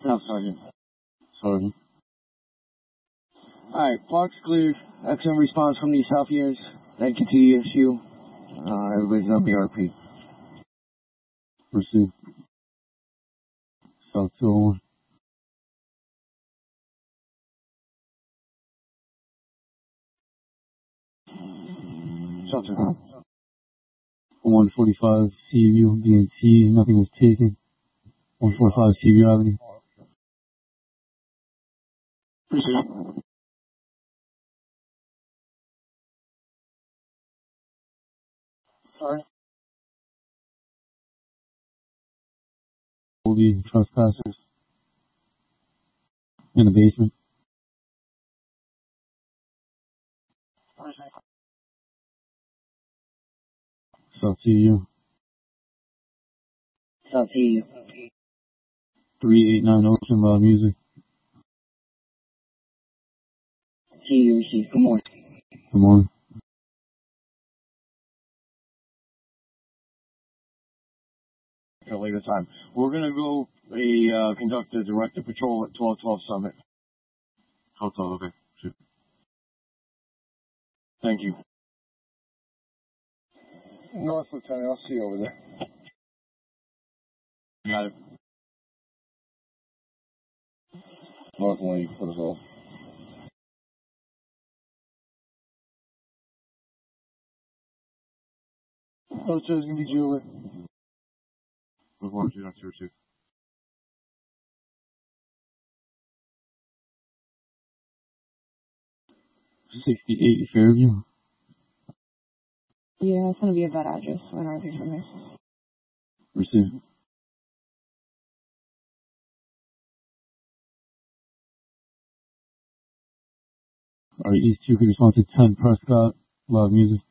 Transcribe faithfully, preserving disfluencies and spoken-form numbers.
No, Sergeant. Sergeant. Alright, park's cleared. Excellent response from these South units. Then continue to issue. Uh, everybody's on B R P. Received. South two oh one. Shelter. one forty-five C U, D N T, nothing was taken. one forty-five C U Avenue. Received. Sorry? All the trespassers in the basement. South C U. South C U. three eighty-nine Ocean, loud music. C U received. Good morning. Good morning. At a later time. We're going to go a, uh, conduct a directed patrol at twelve twelve Summit. Hotel, okay. Shoot. Thank you. North, Lieutenant. I'll see you over there. Got it. North Lane, put us all. Oh, so it's going to be Julie. Good morning, G two two. sixty-eight Fairview. Yeah, it's going to be a bad address. One hour from here. Received. Alright, East two could respond to ten Prescott, loud music.